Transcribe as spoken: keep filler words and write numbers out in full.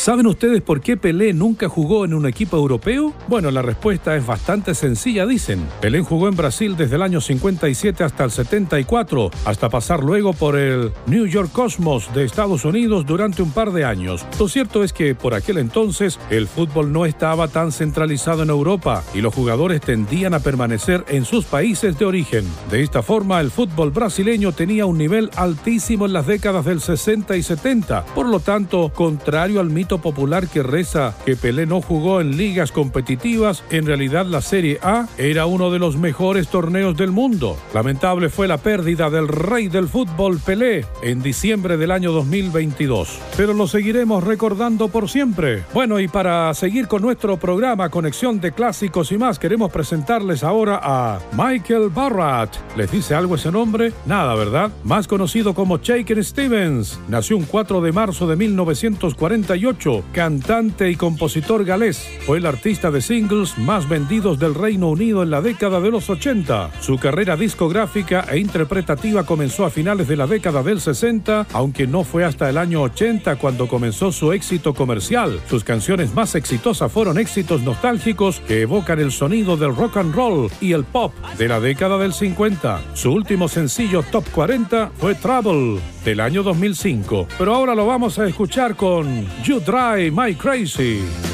¿Saben ustedes por qué Pelé nunca jugó en un equipo europeo? Bueno, la respuesta es bastante sencilla, dicen. Pelé jugó en Brasil desde el año cincuenta y siete hasta el setenta y cuatro, hasta pasar luego por el New York Cosmos de Estados Unidos durante un par de años. Lo cierto es que por aquel entonces el fútbol no estaba tan centralizado en Europa y los jugadores tendían a permanecer en sus países de origen. De esta forma, el fútbol brasileño tenía un nivel altísimo en las décadas del sesenta y setenta. Por lo tanto, contrario al mito popular que reza que Pelé no jugó en ligas competitivas, en realidad la Serie A era uno de los mejores torneos del mundo. Lamentable fue la pérdida del rey del fútbol, Pelé, en diciembre del año dos mil veintidós. Pero lo seguiremos recordando por siempre. Bueno, y para seguir con nuestro programa Conexión de Clásicos y más, queremos presentarles ahora a Michael Barrett. ¿Les dice algo ese nombre? Nada, ¿verdad? Más conocido como Shakin' Stevens. Nació un cuatro de marzo de mil novecientos cuarenta y ocho. Cantante y compositor galés. Fue el artista de singles más vendidos del Reino Unido en la década de los ochenta. Su carrera discográfica e interpretativa comenzó a finales de la década del sesenta, aunque no fue hasta el año ochenta cuando comenzó su éxito comercial. Sus canciones más exitosas fueron éxitos nostálgicos que evocan el sonido del rock and roll y el pop de la década del cincuenta. Su último sencillo Top cuarenta fue Trouble, del año dos mil cinco. Pero ahora lo vamos a escuchar con You Drive My Crazy.